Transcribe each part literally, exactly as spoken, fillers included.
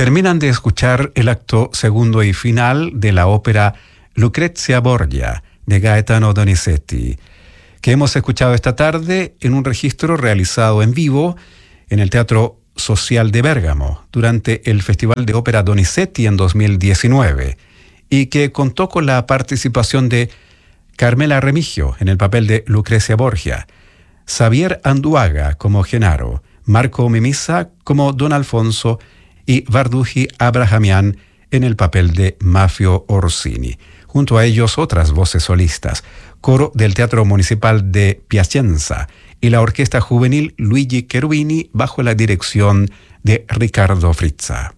Terminan de escuchar el acto segundo y final de la ópera Lucrezia Borgia de Gaetano Donizetti, que hemos escuchado esta tarde en un registro realizado en vivo en el Teatro Social de Bérgamo durante el Festival de Ópera Donizetti en dos mil diecinueve y que contó con la participación de Carmela Remigio en el papel de Lucrezia Borgia, Xavier Anduaga como Genaro, Marco Mimisa como Don Alfonso y Varduji Abrahamian en el papel de Mafio Orsini. Junto a ellos otras voces solistas, coro del Teatro Municipal de Piacenza y la Orquesta Juvenil Luigi Cherubini bajo la dirección de Riccardo Frizza.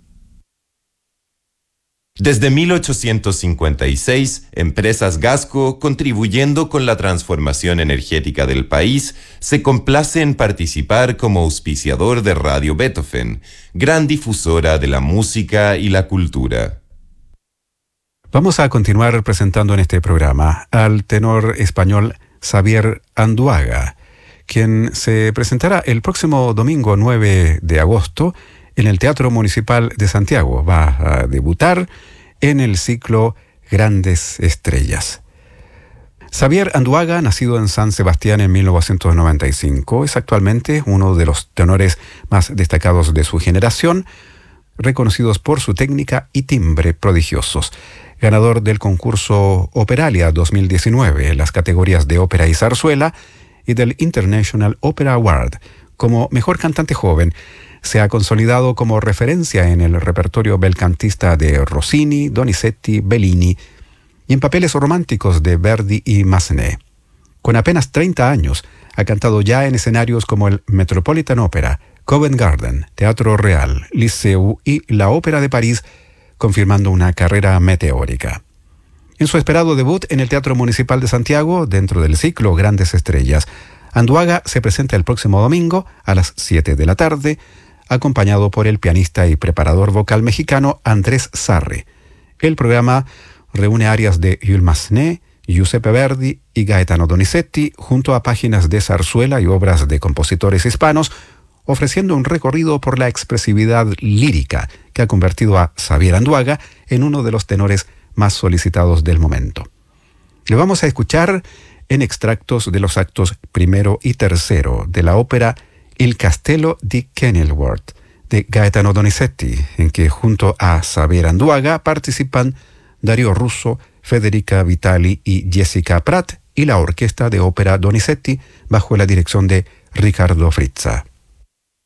Desde mil ochocientos cincuenta y seis, Empresas Gasco, contribuyendo con la transformación energética del país, se complace en participar como auspiciador de Radio Beethoven, gran difusora de la música y la cultura. Vamos a continuar presentando en este programa al tenor español Xavier Anduaga, quien se presentará el próximo domingo nueve de agosto en el Teatro Municipal de Santiago. Va a debutar en el ciclo Grandes Estrellas. Xavier Anduaga, nacido en San Sebastián en mil novecientos noventa y cinco, es actualmente uno de los tenores más destacados de su generación, reconocidos por su técnica y timbre prodigiosos. Ganador del concurso Operalia dos mil diecinueve en las categorías de ópera y zarzuela y del International Opera Award como mejor cantante joven, se ha consolidado como referencia en el repertorio belcantista de Rossini, Donizetti, Bellini y en papeles románticos de Verdi y Massenet. Con apenas treinta años, ha cantado ya en escenarios como el Metropolitan Opera, Covent Garden, Teatro Real, Liceu y la Ópera de París, confirmando una carrera meteórica. En su esperado debut en el Teatro Municipal de Santiago, dentro del ciclo Grandes Estrellas, Anduaga se presenta el próximo domingo a las siete de la tarde, acompañado por el pianista y preparador vocal mexicano Andrés Sarre. El programa reúne arias de Jules Massenet, Giuseppe Verdi y Gaetano Donizetti, junto a páginas de zarzuela y obras de compositores hispanos, ofreciendo un recorrido por la expresividad lírica que ha convertido a Xavier Anduaga en uno de los tenores más solicitados del momento. Le vamos a escuchar en extractos de los actos primero y tercero de la ópera Il Castello di Kenilworth de Gaetano Donizetti, en que junto a Xavier Anduaga participan Dario Russo, Federica Vitali y Jessica Pratt y la Orquesta de Ópera Donizetti bajo la dirección de Riccardo Frizza.